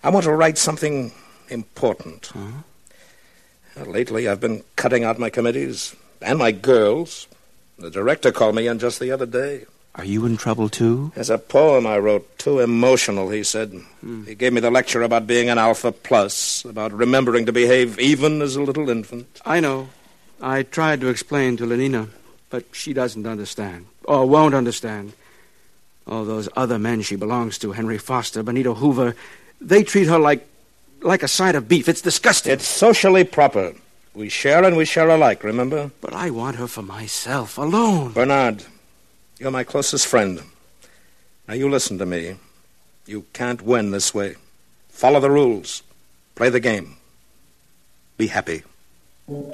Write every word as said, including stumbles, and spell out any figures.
I want to write something important. Uh-huh. Well, lately, I've been cutting out my committees and my girls. The director called me in just the other day. Are you in trouble, too? There's a poem I wrote, too emotional, he said. Hmm. He gave me the lecture about being an alpha plus, about remembering to behave even as a little infant. I know. I tried to explain to Lenina, but she doesn't understand, or won't understand. All those other men she belongs to, Henry Foster, Benito Hoover, they treat her like like a side of beef. It's disgusting. It's socially proper. We share and we share alike, remember? But I want her for myself, alone. Bernard, you're my closest friend. Now, you listen to me. You can't win this way. Follow the rules. Play the game. Be happy.